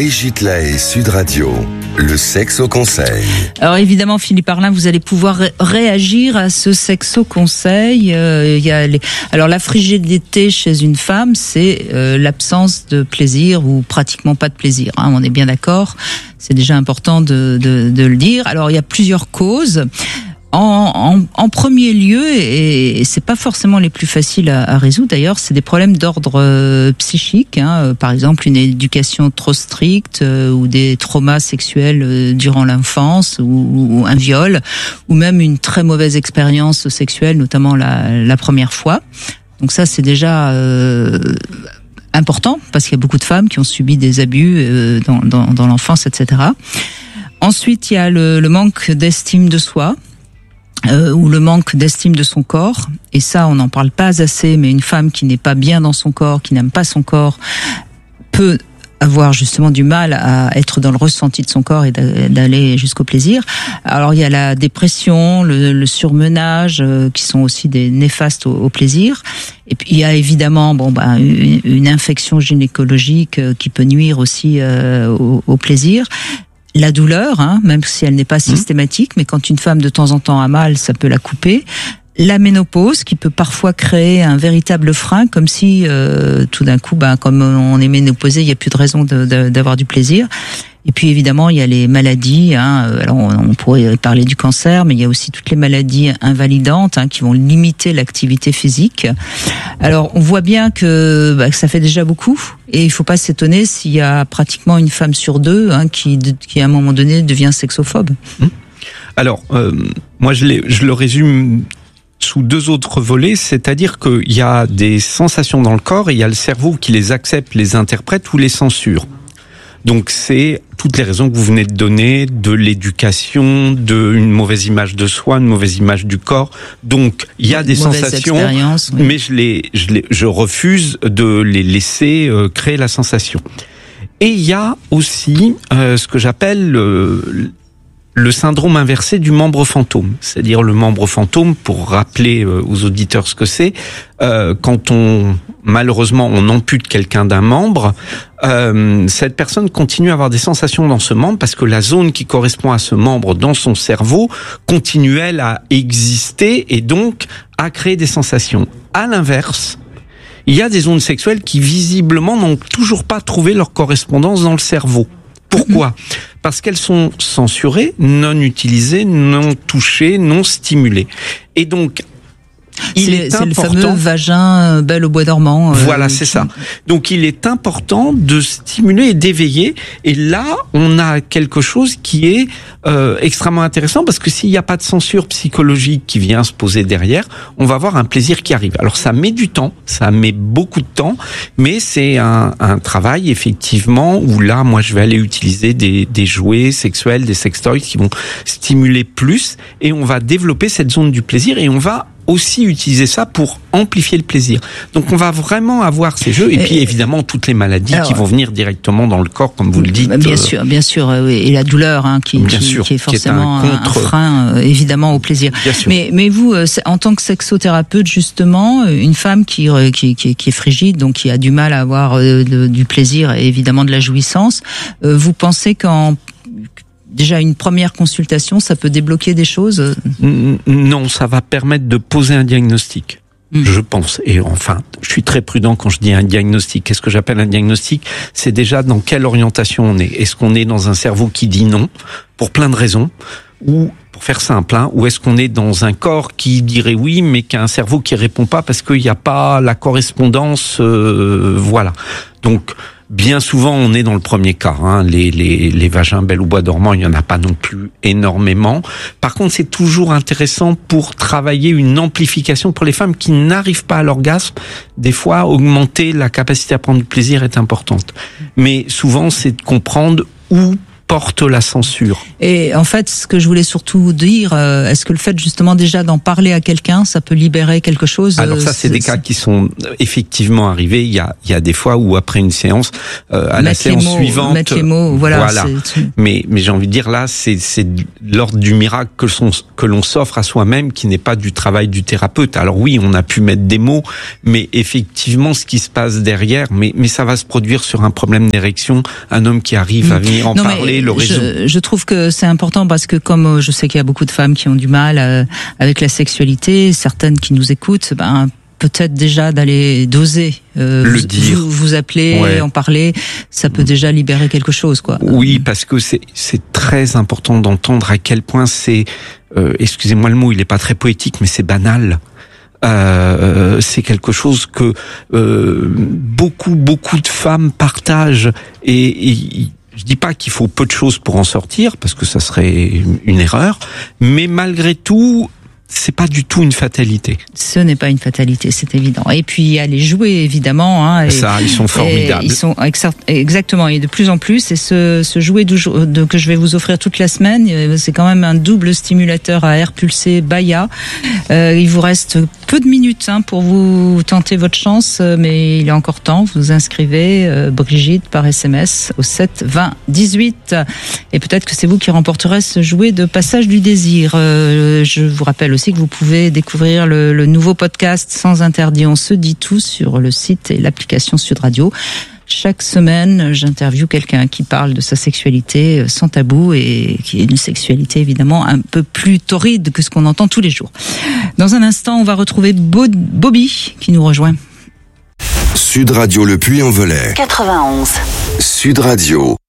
Brigitte Lahaie, Sud Radio, le sexo conseil. Alors évidemment, Philippe Arlin, vous allez pouvoir réagir à ce sexo conseil. Alors la frigidité chez une femme, c'est l'absence de plaisir ou pratiquement pas de plaisir. Hein, on est bien d'accord. C'est déjà important de le dire. Alors il y a plusieurs causes. En premier lieu, et c'est pas forcément les plus faciles à résoudre d'ailleurs, c'est des problèmes d'ordre psychique, hein, par exemple une éducation trop stricte ou des traumas sexuels durant l'enfance ou un viol ou même une très mauvaise expérience sexuelle, notamment la première fois. Donc ça c'est déjà important parce qu'il y a beaucoup de femmes qui ont subi des abus dans l'enfance, etc. Ensuite il y a le manque d'estime de soi. Ou le manque d'estime de son corps, et ça on n'en parle pas assez, mais une femme qui n'est pas bien dans son corps, qui n'aime pas son corps, peut avoir justement du mal à être dans le ressenti de son corps et d'aller jusqu'au plaisir. Alors il y a la dépression, le surmenage, qui sont aussi des néfastes au plaisir. Et puis il y a évidemment une infection gynécologique qui peut nuire aussi au plaisir. La douleur, hein, même si elle n'est pas systématique, mais quand une femme de temps en temps a mal, ça peut la couper. La ménopause, qui peut parfois créer un véritable frein, comme si tout d'un coup, comme on est ménopausé, il n'y a plus de raison d'avoir du plaisir. Et puis évidemment, il y a les maladies. Hein, alors on pourrait parler du cancer, mais il y a aussi toutes les maladies invalidantes qui vont limiter l'activité physique. Alors on voit bien que ça fait déjà beaucoup, et il faut pas s'étonner s'il y a pratiquement une femme sur deux qui à un moment donné devient sexophobe. Alors moi je le résume sous deux autres volets, c'est-à-dire qu'il y a des sensations dans le corps et il y a le cerveau qui les accepte, les interprète ou les censure. Donc c'est toutes les raisons que vous venez de donner, de l'éducation, d'une mauvaise image de soi, une mauvaise image du corps. Donc il y a des sensations, oui. Mais je refuse de les laisser créer la sensation. Et il y a aussi ce que j'appelle le syndrome inversé du membre fantôme. C'est-à-dire le membre fantôme, pour rappeler aux auditeurs ce que c'est, quand malheureusement on ampute quelqu'un d'un membre, cette personne continue à avoir des sensations dans ce membre parce que la zone qui correspond à ce membre dans son cerveau continue, elle, à exister et donc à créer des sensations. À l'inverse, il y a des zones sexuelles qui visiblement n'ont toujours pas trouvé leur correspondance dans le cerveau. Pourquoi ? Parce qu'elles sont censurées, non utilisées, non touchées, non stimulées. Et donc, c'est le fameux vagin belle au bois dormant. Voilà, c'est ça. Donc il est important de stimuler et d'éveiller. Et là, on a quelque chose qui est extrêmement intéressant parce que s'il n'y a pas de censure psychologique qui vient se poser derrière, on va avoir un plaisir qui arrive. Alors ça met du temps, ça met beaucoup de temps, mais c'est un travail effectivement où là, moi, je vais aller utiliser des jouets sexuels, des sextoys qui vont stimuler plus et on va développer cette zone du plaisir et on va aussi utiliser ça pour amplifier le plaisir. Donc on va vraiment avoir ces jeux et puis évidemment toutes les maladies qui vont venir directement dans le corps comme vous le dites. Bien sûr, oui. Et la douleur qui est forcément un frein évidemment au plaisir. Mais vous, en tant que sexothérapeute justement, une femme qui est frigide, donc qui a du mal à avoir du plaisir et évidemment de la jouissance, vous pensez déjà une première consultation, ça peut débloquer des choses ? Non, ça va permettre de poser un diagnostic. Je pense. Et enfin, je suis très prudent quand je dis un diagnostic. Qu'est-ce que j'appelle un diagnostic ? C'est déjà dans quelle orientation on est. Est-ce qu'on est dans un cerveau qui dit non, pour plein de raisons, ou, pour faire simple, ou est-ce qu'on est dans un corps qui dirait oui, mais qui a un cerveau qui répond pas parce qu'il n'y a pas la correspondance, voilà. Donc, bien souvent, on est dans le premier cas. Les vagins belle au bois dormant, il n'y en a pas non plus énormément. Par contre, c'est toujours intéressant pour travailler une amplification pour les femmes qui n'arrivent pas à l'orgasme. Des fois, augmenter la capacité à prendre du plaisir est importante. Mais souvent, c'est de comprendre où porte la censure. Et en fait, ce que je voulais surtout dire, est-ce que le fait justement déjà d'en parler à quelqu'un, ça peut libérer quelque chose? Alors ça, c'est des cas qui sont effectivement arrivés. Il y a des fois où après une séance, à la séance suivante, mettre les mots, voilà. Mais j'ai envie de dire là, c'est l'ordre du miracle que l'on s'offre à soi-même, qui n'est pas du travail du thérapeute. Alors oui, on a pu mettre des mots, mais effectivement, ce qui se passe derrière, mais ça va se produire sur un problème d'érection. Un homme qui arrive à venir en parler, le résout. Je trouve que c'est important parce que comme je sais qu'il y a beaucoup de femmes qui ont du mal avec la sexualité, certaines qui nous écoutent, peut-être déjà d'oser le dire, vous appeler, en parler, ça peut déjà libérer quelque chose, quoi. Oui, parce que c'est très important d'entendre à quel point c'est, excusez-moi le mot, il est pas très poétique, mais c'est banal. C'est quelque chose que beaucoup de femmes partagent et je dis pas qu'il faut peu de choses pour en sortir parce que ça serait une erreur, mais malgré tout, c'est pas du tout une fatalité. Ce n'est pas une fatalité, c'est évident. Et puis il y a les jouets évidemment. Ça, ils sont formidables. Ils sont exactement, et de plus en plus. Et ce jouet que je vais vous offrir toute la semaine, c'est quand même un double stimulateur à air pulsé Baya. Il vous reste peu de minutes pour vous tenter votre chance, mais il est encore temps. Vous inscrivez Brigitte par SMS au 7 20 18 et peut-être que c'est vous qui remporterez ce jouet de Passage du désir. Je vous rappelle aussi que vous pouvez découvrir le nouveau podcast Sans interdit, on se dit tout sur le site et l'application Sud Radio. Chaque semaine, j'interviewe quelqu'un qui parle de sa sexualité sans tabou et qui est une sexualité évidemment un peu plus torride que ce qu'on entend tous les jours. Dans un instant, on va retrouver Bobby qui nous rejoint. Sud Radio Le Puy-en-Velay. 91. Sud Radio.